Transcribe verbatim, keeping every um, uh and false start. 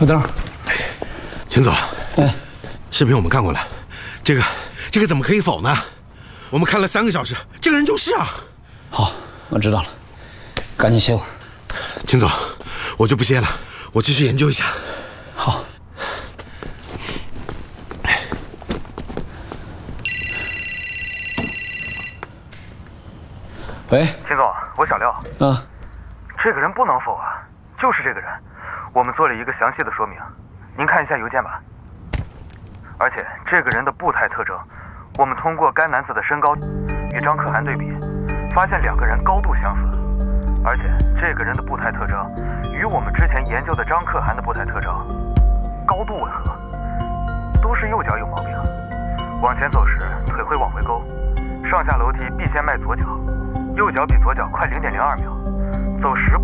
小灯， 秦总， 哎， 视频我们看过了，这个这个怎么可以否呢？我们看了三个小时，这个人就是啊。 好，我知道了，赶紧歇会儿。 秦总，我就不歇了，我继续研究一下。 好。喂， 秦总，我小廖。 嗯， 这个人不能否啊，就是这个人。我们做了一个详细的说明，您看一下邮件吧。而且这个人的步态特征，我们通过该男子的身高与张可汗对比，发现两个人高度相似。而且这个人的步态特征与我们之前研究的张可汗的步态特征高度吻合，都是右脚有毛病。往前走时腿会往回勾，上下楼梯必先迈左脚，右脚比左脚快零点零二秒，走十步